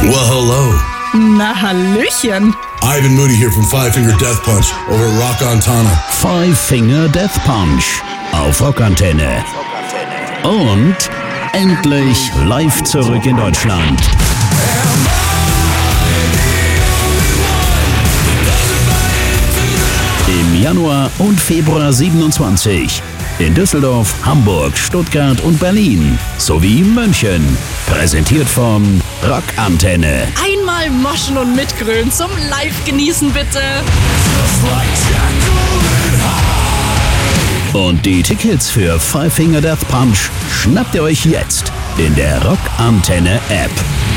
Well, hello. Na, hallöchen. Ivan Moody here from Five Finger Death Punch over Rock Antenne. Five Finger Death Punch auf Rockantenne. Und endlich live zurück in Deutschland. Im Januar und Februar 27. In Düsseldorf, Hamburg, Stuttgart und Berlin sowie München. Präsentiert von Rockantenne. Einmal moschen und mitgrölen zum Live-Genießen bitte. Und die Tickets für Five Finger Death Punch schnappt ihr euch jetzt in der Rockantenne App.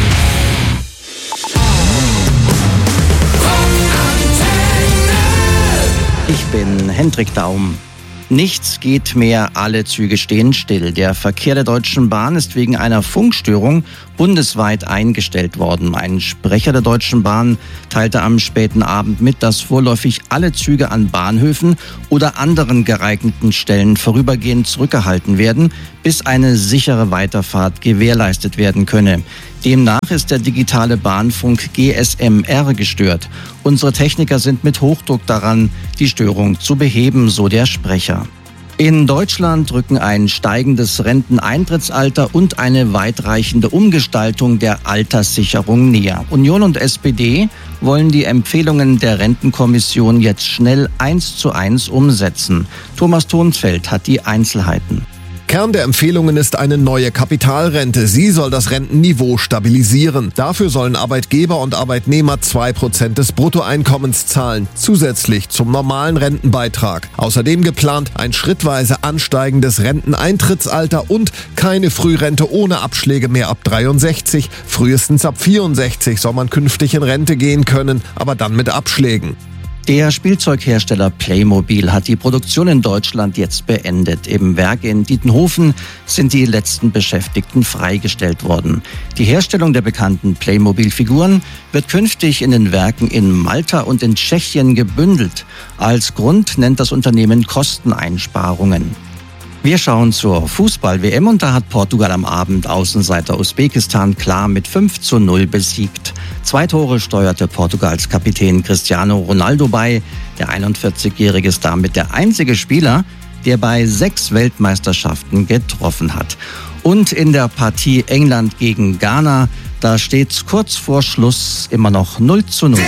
Ich bin Hendrik Daum. Nichts geht mehr, alle Züge stehen still. Der Verkehr der Deutschen Bahn ist wegen einer Funkstörung bundesweit eingestellt worden. Ein Sprecher der Deutschen Bahn teilte am späten Abend mit, dass vorläufig alle Züge an Bahnhöfen oder anderen geeigneten Stellen vorübergehend zurückgehalten werden, bis eine sichere Weiterfahrt gewährleistet werden könne. Demnach ist der digitale Bahnfunk GSMR gestört. Unsere Techniker sind mit Hochdruck daran, die Störung zu beheben, so der Sprecher. In Deutschland rücken ein steigendes Renteneintrittsalter und eine weitreichende Umgestaltung der Alterssicherung näher. Union und SPD wollen die Empfehlungen der Rentenkommission jetzt schnell 1:1 umsetzen. Thomas Thonsfeld hat die Einzelheiten. Kern der Empfehlungen ist eine neue Kapitalrente. Sie soll das Rentenniveau stabilisieren. Dafür sollen Arbeitgeber und Arbeitnehmer 2% des Bruttoeinkommens zahlen, zusätzlich zum normalen Rentenbeitrag. Außerdem geplant ein schrittweise ansteigendes Renteneintrittsalter und keine Frührente ohne Abschläge mehr ab 63. Frühestens ab 64 soll man künftig in Rente gehen können, aber dann mit Abschlägen. Der Spielzeughersteller Playmobil hat die Produktion in Deutschland jetzt beendet. Im Werk in Dietenhofen sind die letzten Beschäftigten freigestellt worden. Die Herstellung der bekannten Playmobil-Figuren wird künftig in den Werken in Malta und in Tschechien gebündelt. Als Grund nennt das Unternehmen Kosteneinsparungen. Wir schauen zur Fußball-WM und da hat Portugal am Abend Außenseiter Usbekistan klar mit 5:0 besiegt. 2 Tore steuerte Portugals Kapitän Cristiano Ronaldo bei. Der 41-Jährige ist damit der einzige Spieler, der bei 6 Weltmeisterschaften getroffen hat. Und in der Partie England gegen Ghana, da steht kurz vor Schluss immer noch 0:0.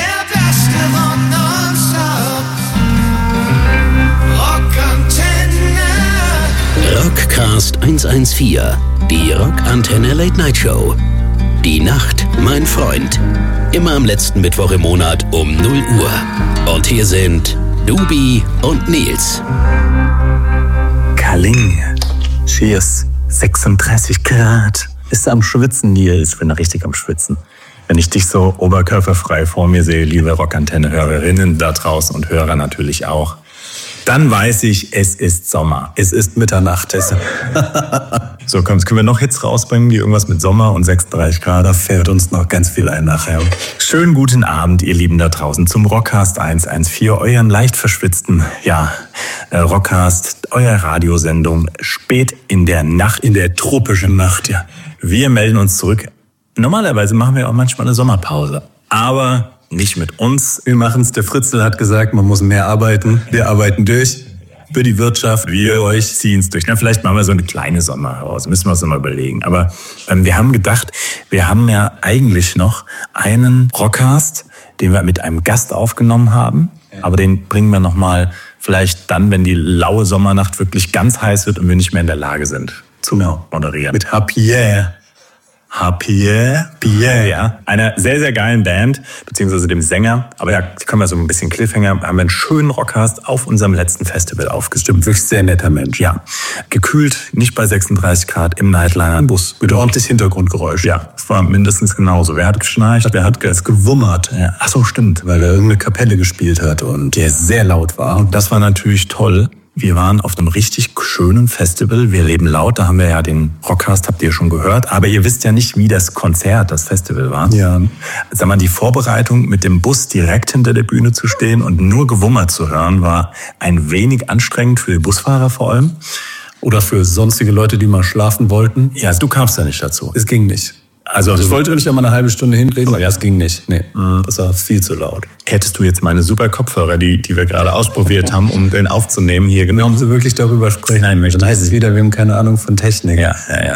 Rockcast 114, die Rockantenne Late Night Show. Die Nacht, mein Freund. Immer am letzten Mittwoch im Monat um 0 Uhr. Und hier sind Dubi und Nils. Kaling, cheers, 36 Grad. Ist am Schwitzen, Nils? Ich bin richtig am Schwitzen. Wenn ich dich so oberkörperfrei vor mir sehe, liebe Rockantenne-Hörerinnen da draußen und Hörer natürlich auch, dann weiß ich, es ist Sommer. Es ist Mitternacht. So, können wir noch Hits rausbringen, die irgendwas mit Sommer und 36 Grad? Da fällt uns noch ganz viel ein nachher. Schönen guten Abend, ihr Lieben da draußen, zum Rockcast 114, euren leicht verschwitzten, Rockcast, euer Radiosendung, spät in der Nacht, in der tropischen Nacht, ja. Wir melden uns zurück. Normalerweise machen wir auch manchmal eine Sommerpause, aber nicht mit uns. Wir machen's. Der Fritzl hat gesagt, man muss mehr arbeiten. Wir arbeiten durch für die Wirtschaft. Wir euch ziehen's durch. Na, vielleicht machen wir so eine kleine Sommerpause. Müssen wir uns noch mal überlegen. Aber wir haben gedacht, wir haben ja eigentlich noch einen Rockcast, den wir mit einem Gast aufgenommen haben. Aber den bringen wir noch mal vielleicht dann, wenn die laue Sommernacht wirklich ganz heiß wird und wir nicht mehr in der Lage sind zu moderieren. Mit Pierre, ja. Einer sehr, sehr geilen Band, beziehungsweise dem Sänger. Aber ja, können wir so ein bisschen Cliffhanger, haben wir einen schönen Rockcast auf unserem letzten Festival aufgestimmt. Wirklich sehr netter Mensch. Ja. Gekühlt, nicht bei 36 Grad im Nightliner Bus. Mit ordentlich Hintergrundgeräusch. Ja, es war mindestens genauso. Wer hat geschnarcht, wer hat gewummert. Ja. Ach so, stimmt, weil er irgendeine Kapelle gespielt hat und der sehr laut war. Und das war natürlich toll. Wir waren auf einem richtig schönen Festival. Wir leben laut, da haben wir ja den Rockcast, habt ihr schon gehört. Aber ihr wisst ja nicht, wie das Festival war. Ja. Sag mal, die Vorbereitung mit dem Bus direkt hinter der Bühne zu stehen und nur Gewummer zu hören, war ein wenig anstrengend für die Busfahrer vor allem. Oder für sonstige Leute, die mal schlafen wollten. Ja, du kamst ja nicht dazu. Es ging nicht. Also ich wollte nicht einmal eine halbe Stunde hinreden, aber das ging nicht. Nee, das war viel zu laut. Hättest du jetzt meine super Kopfhörer, die wir gerade ausprobiert haben, um den aufzunehmen, hier genommen? Warum Sie wirklich darüber sprechen? Nein, möchte dann heißt es wieder, wir haben keine Ahnung von Technik. Ja.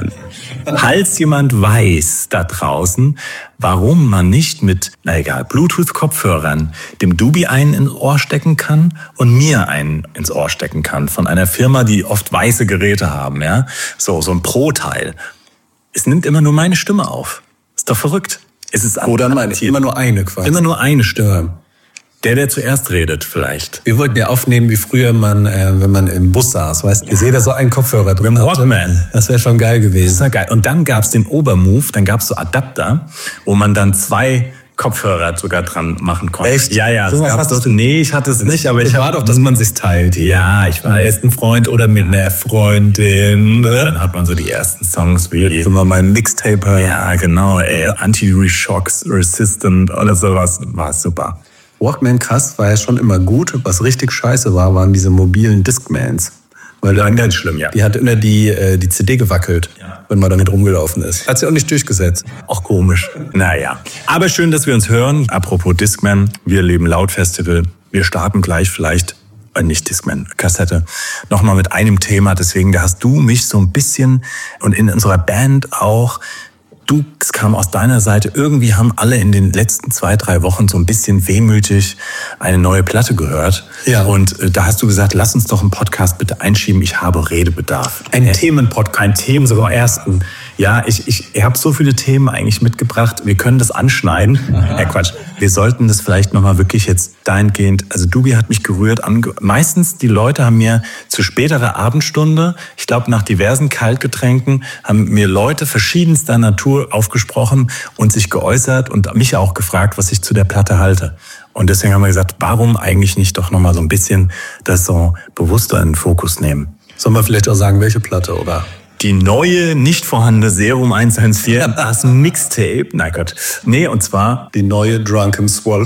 Falls jemand weiß da draußen, warum man nicht mit, Bluetooth-Kopfhörern dem Dubi einen ins Ohr stecken kann und mir einen ins Ohr stecken kann, von einer Firma, die oft weiße Geräte haben, ja, so ein Pro-Teil. Es nimmt immer nur meine Stimme auf. Ist doch verrückt. Es ist oder immer nur eine quasi. Immer nur eine Stimme. Der zuerst redet vielleicht. Wir wollten ja aufnehmen, wie früher man, wenn man im Bus saß, weißt du, ihr seht da so einen Kopfhörer drin. Walkman. Das wäre schon geil gewesen. Das war geil. Und dann gab's den Obermove, dann gab's so Adapter, wo man dann 2 Kopfhörer sogar dran machen konnte. Echt? Ja. So Nee, ich hatte es nicht, aber ich war doch, dass man sich teilt. Ja, ich war erst ein Freund oder mit einer Freundin. Dann hat man so die ersten Songs wie immer mein Mixtape. Ja, genau. Anti-Shocks Resistant oder sowas. War super. Walkman krass war ja schon immer gut. Was richtig scheiße war, waren diese mobilen Discmans. Weil dann ganz schlimm, ja. Die hat immer die CD gewackelt, wenn man damit rumgelaufen ist. Hat sie auch nicht durchgesetzt. Auch komisch. Naja. Aber schön, dass wir uns hören. Apropos Discman, wir leben laut Festival. Wir starten gleich vielleicht, nicht Discman, Kassette, nochmal mit einem Thema. Deswegen, da hast du mich so ein bisschen und in unserer Band auch. Es kam aus deiner Seite, irgendwie haben alle in den letzten 2-3 Wochen so ein bisschen wehmütig eine neue Platte gehört. Ja. Und da hast du gesagt, lass uns doch einen Podcast bitte einschieben, ich habe Redebedarf. Ein Themenpodcast. Ein Themen, sogar ersten. Ja, ich habe so viele Themen eigentlich mitgebracht, wir können das anschneiden. Quatsch. Wir sollten das vielleicht nochmal wirklich jetzt dahingehend, also Dubi hat mich gerührt. Meistens die Leute haben mir zu späterer Abendstunde, ich glaube nach diversen Kaltgetränken, haben mir Leute verschiedenster Natur aufgesprochen und sich geäußert und mich auch gefragt, was ich zu der Platte halte. Und deswegen haben wir gesagt, warum eigentlich nicht doch nochmal so ein bisschen das so bewusster in den Fokus nehmen. Sollen wir vielleicht auch sagen, welche Platte, oder? Die neue, nicht vorhandene Serum 114, das Mixtape. Nein Gott. Nee, und zwar die neue Drunken Swallow.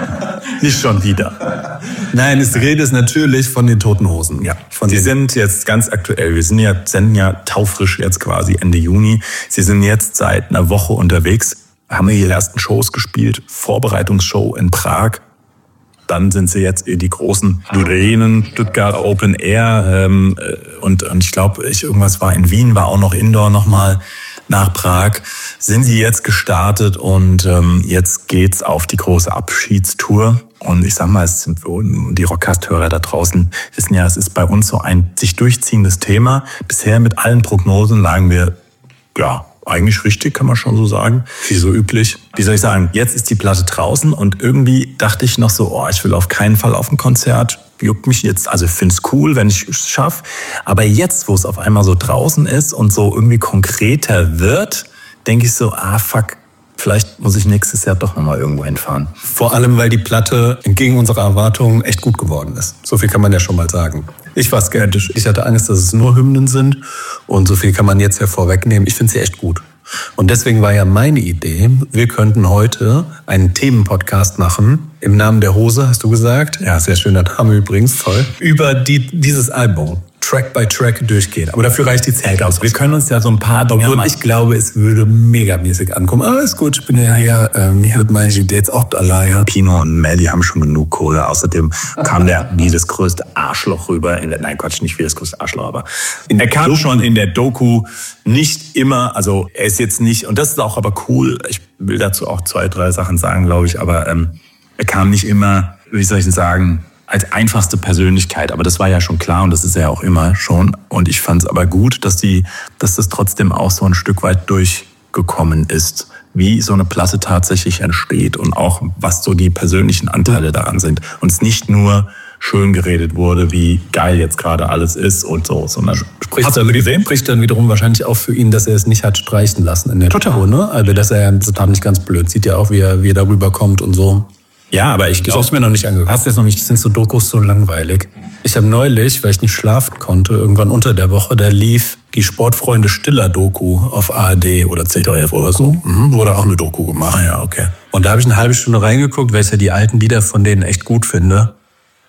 Nicht schon wieder. Nein, es redet natürlich von den Toten Hosen. Ja, die sind jetzt ganz aktuell. Wir senden ja taufrisch jetzt quasi Ende Juni. Sie sind jetzt seit einer Woche unterwegs. Haben ihre ersten Shows gespielt. Vorbereitungsshow in Prag. Dann sind sie jetzt in die großen Arenen, Stuttgart Open Air. Und ich glaube, irgendwas war in Wien, war auch noch Indoor nochmal. Nach Prag sind sie jetzt gestartet und jetzt geht's auf die große Abschiedstour. Und ich sag mal, es sind die Rockcast-Hörer da draußen wissen ja, es ist bei uns so ein sich durchziehendes Thema. Bisher mit allen Prognosen lagen wir, ja, eigentlich richtig, kann man schon so sagen. Wie so üblich. Wie soll ich sagen, jetzt ist die Platte draußen und irgendwie dachte ich noch so, ich will auf keinen Fall auf ein Konzert. Juckt mich jetzt, also ich finde es cool, wenn ich es schaffe. Aber jetzt, wo es auf einmal so draußen ist und so irgendwie konkreter wird, denke ich so, fuck, vielleicht muss ich nächstes Jahr doch nochmal irgendwo hinfahren. Vor allem, weil die Platte entgegen unserer Erwartungen echt gut geworden ist. So viel kann man ja schon mal sagen. Ich war skeptisch. Ich hatte Angst, dass es nur Hymnen sind. Und so viel kann man jetzt ja vorwegnehmen. Ich finde sie echt gut. Und deswegen war ja meine Idee, wir könnten heute einen Themenpodcast machen. Im Namen der Hose, hast du gesagt. Ja, sehr schöner Name übrigens. Toll. Über dieses Album. Track by Track durchgehen. Aber dafür reicht die Zeit aus. Wir können uns ja so ein paar... Und ich glaube, es würde megamäßig ankommen. Aber ist gut, ich bin ja hier mit meinen Dates auch allein. Pino und Melly haben schon genug Kohle. Außerdem kam der wie das größte Arschloch rüber. Nein, Quatsch, nicht wie das größte Arschloch, aber er kam schon in der Doku nicht immer, also er ist jetzt nicht, und das ist auch aber cool, ich will dazu auch 2-3 Sachen sagen, glaube ich, aber er kam nicht immer, wie soll ich denn sagen, als einfachste Persönlichkeit, aber das war ja schon klar und das ist ja auch immer schon. Und ich fand es aber gut, dass das trotzdem auch so ein Stück weit durchgekommen ist, wie so eine Platte tatsächlich entsteht und auch was so die persönlichen Anteile daran sind. Und es nicht nur schön geredet wurde, wie geil jetzt gerade alles ist und so, sondern spricht dann wiederum wahrscheinlich auch für ihn, dass er es nicht hat streichen lassen in der Tour, ne? Also dass er total nicht ganz blöd sieht ja auch, wie er darüber kommt und so. Ja, aber ich glaube... Das hast du mir noch nicht angehört. Hast du jetzt noch nicht? Sind so Dokus so langweilig? Ich habe neulich, weil ich nicht schlafen konnte, irgendwann unter der Woche, da lief die Sportfreunde Stiller-Doku auf ARD oder ZDF oder so. Wurde auch eine Doku gemacht. Ja, okay. Und da habe ich eine halbe Stunde reingeguckt, weil ich ja die alten Lieder von denen echt gut finde.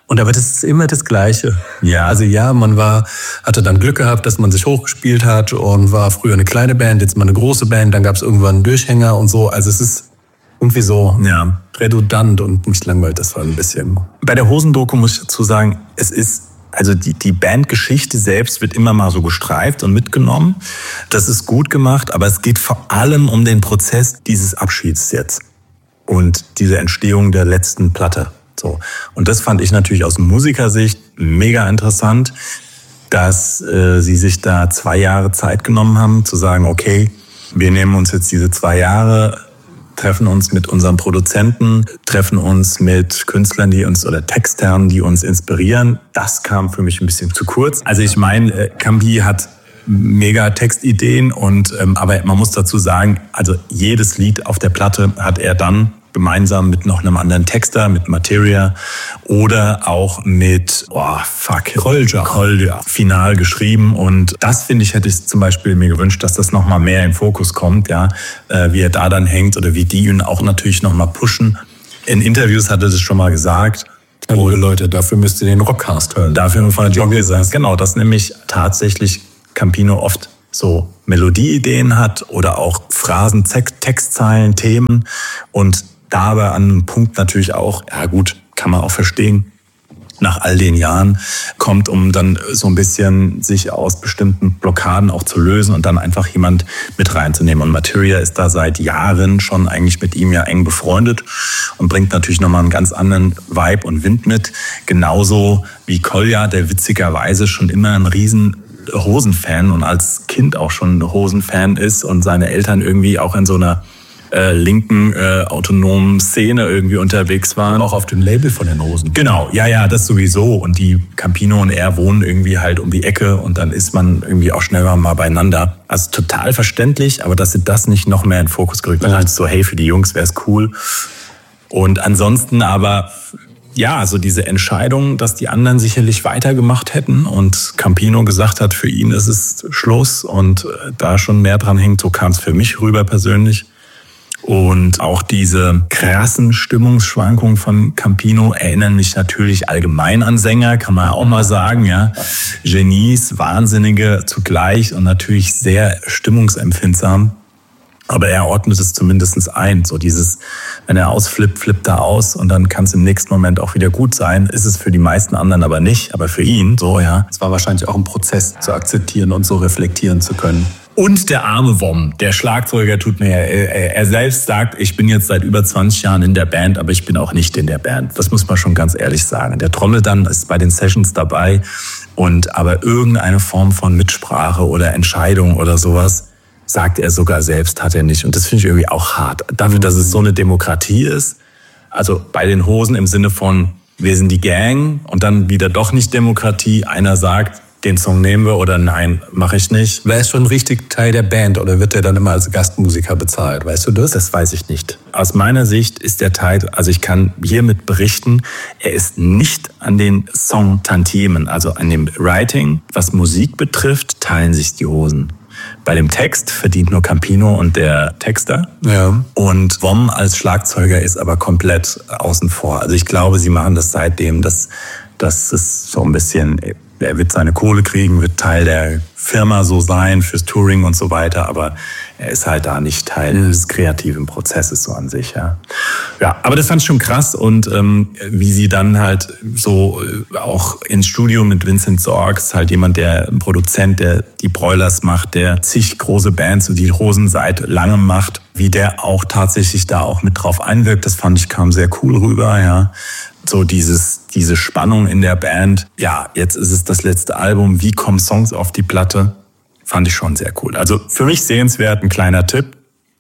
aber das ist immer das Gleiche. Ja. Also ja, hatte dann Glück gehabt, dass man sich hochgespielt hat und war früher eine kleine Band, jetzt mal eine große Band, dann gab es irgendwann einen Durchhänger und so. Also es ist irgendwie so redundant und mich langweilt das war ein bisschen. Bei der Hosen-Doku muss ich dazu sagen, es ist, also die Bandgeschichte selbst wird immer mal so gestreift und mitgenommen. Das ist gut gemacht, aber es geht vor allem um den Prozess dieses Abschieds jetzt und diese Entstehung der letzten Platte. So. Und das fand ich natürlich aus Musikersicht mega interessant, dass sie sich da 2 Jahre Zeit genommen haben, zu sagen, okay, wir nehmen uns jetzt diese 2 Jahre, treffen uns mit unserem Produzenten, treffen uns mit Künstlern, die uns oder Textern, die uns inspirieren. Das kam für mich ein bisschen zu kurz. Also ich meine, Campi hat mega Textideen aber man muss dazu sagen, also jedes Lied auf der Platte hat er dann gemeinsam mit noch einem anderen Texter, mit Materia oder auch mit Kolja final geschrieben. Und das, finde ich, hätte ich zum Beispiel mir gewünscht, dass das nochmal mehr im Fokus kommt, ja, wie er da dann hängt oder wie die ihn auch natürlich nochmal pushen. In Interviews hat er das schon mal gesagt. Liebe Leute, dafür müsst ihr den Rockcast hören. Dafür von der Jogging sagen. Genau, dass nämlich tatsächlich Campino oft so Melodieideen hat oder auch Phrasen, Textzeilen, Themen und dabei an einem Punkt natürlich auch, ja gut, kann man auch verstehen, nach all den Jahren kommt, um dann so ein bisschen sich aus bestimmten Blockaden auch zu lösen und dann einfach jemand mit reinzunehmen. Und Materia ist da seit Jahren schon eigentlich mit ihm ja eng befreundet und bringt natürlich nochmal einen ganz anderen Vibe und Wind mit. Genauso wie Kolja, der witzigerweise schon immer ein riesen Hosen-Fan und als Kind auch schon Hosen-Fan ist und seine Eltern irgendwie auch in so einer linken autonomen Szene irgendwie unterwegs waren. Auch auf dem Label von den Hosen. Genau, ja, das sowieso. Und die Campino und er wohnen irgendwie halt um die Ecke und dann ist man irgendwie auch schneller mal beieinander. Also total verständlich, aber dass sie das nicht noch mehr in den Fokus gerückt haben. So, hey, für die Jungs wäre es cool. Und ansonsten aber, ja, so diese Entscheidung, dass die anderen sicherlich weitergemacht hätten und Campino gesagt hat, für ihn ist es Schluss und da schon mehr dran hängt, so kam es für mich rüber persönlich. Und auch diese krassen Stimmungsschwankungen von Campino erinnern mich natürlich allgemein an Sänger, kann man ja auch mal sagen, ja. Genies, Wahnsinnige zugleich und natürlich sehr stimmungsempfindsam. Aber er ordnet es zumindest ein. So dieses, wenn er ausflippt, flippt er aus und dann kann es im nächsten Moment auch wieder gut sein. Ist es für die meisten anderen aber nicht, aber für ihn so, ja. Es war wahrscheinlich auch ein Prozess zu akzeptieren und so reflektieren zu können. Und der arme Wom, der Schlagzeuger tut mir, er selbst sagt, ich bin jetzt seit über 20 Jahren in der Band, aber ich bin auch nicht in der Band. Das muss man schon ganz ehrlich sagen. Der trommelt dann, ist bei den Sessions dabei aber irgendeine Form von Mitsprache oder Entscheidung oder sowas, sagt er sogar selbst, hat er nicht. Und das finde ich irgendwie auch hart. Dafür, dass es so eine Demokratie ist, also bei den Hosen im Sinne von, wir sind die Gang und dann wieder doch nicht Demokratie. Einer sagt, den Song nehmen wir oder nein, mache ich nicht. Wer ist schon richtig Teil der Band oder wird der dann immer als Gastmusiker bezahlt? Weißt du das? Das weiß ich nicht. Aus meiner Sicht ist der Teil, also ich kann hiermit berichten, er ist nicht an den Song-Tantiemen, also an dem Writing. Was Musik betrifft, teilen sich die Hosen. Bei dem Text verdient nur Campino und der Texter. Ja. Und Wom als Schlagzeuger ist aber komplett außen vor. Also ich glaube, sie machen das seitdem, dass es so ein bisschen, er wird seine Kohle kriegen, wird Teil der Firma so sein fürs Touring und so weiter, aber er ist halt da nicht Teil des kreativen Prozesses so an sich. Ja, aber das fand ich schon krass und wie sie dann halt so auch ins Studio mit Vincent Sorgs, halt jemand, ein Produzent, der die Broilers macht, der zig große Bands und die Hosen seit langem macht, wie der auch tatsächlich da auch mit drauf einwirkt, das fand ich, kam sehr cool rüber, ja. So diese Spannung in der Band. Ja, jetzt ist es das letzte Album. Wie kommen Songs auf die Platte? Fand ich schon sehr cool. Also für mich sehenswert, ein kleiner Tipp.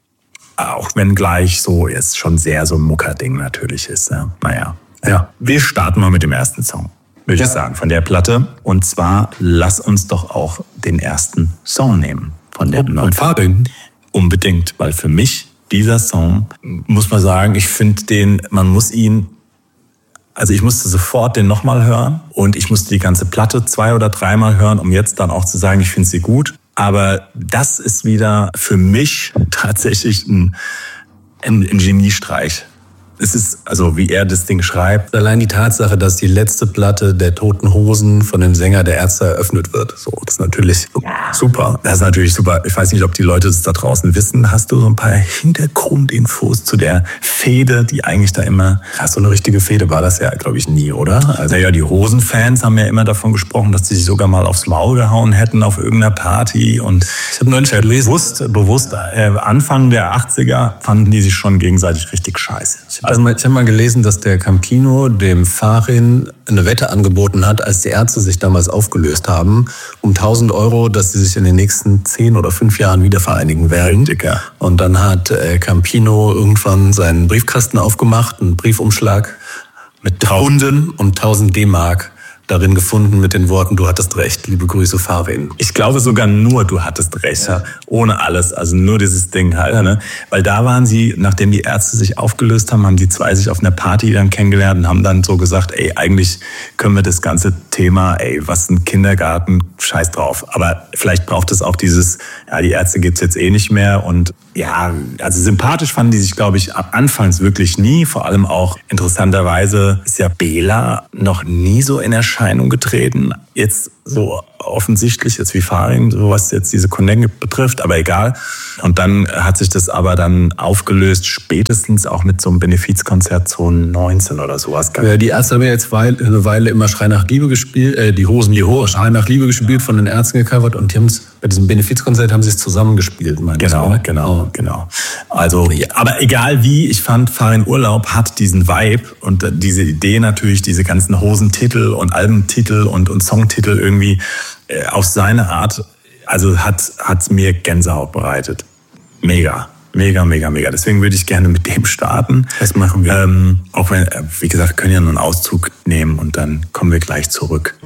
Auch wenn gleich so jetzt schon sehr so ein Mucker-Ding natürlich ist. Ja. Naja. Ja. Wir starten mal mit dem ersten Song, würde ich sagen, von der Platte. Und zwar, lass uns doch auch den ersten Song nehmen von der neuen. Und Fabian? Unbedingt, weil für mich dieser Song, muss man sagen, ich finde ich musste sofort den nochmal hören und ich musste die ganze Platte 2 oder 3 Mal hören, um jetzt dann auch zu sagen, ich finde sie gut. Aber das ist wieder für mich tatsächlich ein Geniestreich es ist, also wie er das Ding schreibt. Allein die Tatsache, dass die letzte Platte der Toten Hosen von dem Sänger der Ärzte eröffnet wird. So, das ist natürlich super. Das ist natürlich super. Ich weiß nicht, ob die Leute das da draußen wissen. Hast du so ein paar Hintergrundinfos zu der Fehde, die eigentlich da immer... Ja, so eine richtige Fehde war das ja, glaube ich, nie, oder? Also ja, die Hosen-Fans haben ja immer davon gesprochen, dass die sich sogar mal aufs Maul gehauen hätten auf irgendeiner Party. Und ich habe neulich gelesen, bewusst Anfang der 80er fanden die sich schon gegenseitig richtig scheiße. Also ich habe mal gelesen, dass der Campino dem Farin eine Wette angeboten hat, als die Ärzte sich damals aufgelöst haben, um 1.000 €, dass sie sich in den nächsten 10 oder 5 Jahren wieder vereinigen werden. Dicker. Und dann hat Campino irgendwann seinen Briefkasten aufgemacht, einen Briefumschlag mit Hunden und 1.000 D-Mark darin gefunden mit den Worten, du hattest recht, liebe Grüße, Farin. Ich glaube sogar nur, du hattest recht, ja. Ohne alles, also nur dieses Ding halt. Ne? Weil da waren sie, nachdem die Ärzte sich aufgelöst haben, haben die zwei sich auf einer Party dann kennengelernt und haben dann so gesagt, ey, eigentlich können wir das ganze Thema, ey, was ein Kindergarten, scheiß drauf. Aber vielleicht braucht es auch dieses, ja, die Ärzte gibt's jetzt eh nicht mehr und ja, also sympathisch fanden die sich, glaube ich, anfangs wirklich nie. Vor allem auch interessanterweise ist ja Bela noch nie so in Erscheinung getreten. Jetzt so offensichtlich, jetzt wie Farin, so was jetzt diese Connection betrifft, aber egal. Und dann hat sich das aber dann aufgelöst, spätestens auch mit so einem Benefizkonzert 2019 oder sowas. Ja, die Ärzte haben ja jetzt eine Weile immer Schrei nach Liebe gespielt, die Hosen Schrei nach Liebe gespielt, von den Ärzten gecovert und die haben es bei diesem Benefizkonzert haben sie es zusammengespielt, meine ich. Genau. Also, aber egal wie, ich fand, Farin Urlaub hat diesen Vibe und diese Idee natürlich, diese ganzen Hosentitel und Albentitel und Songtitel irgendwie auf seine Art, also hat's mir Gänsehaut bereitet. Mega. Deswegen würde ich gerne mit dem starten. Das machen wir. Auch wenn, wie gesagt, wir können ja nur einen Auszug nehmen und dann kommen wir gleich zurück.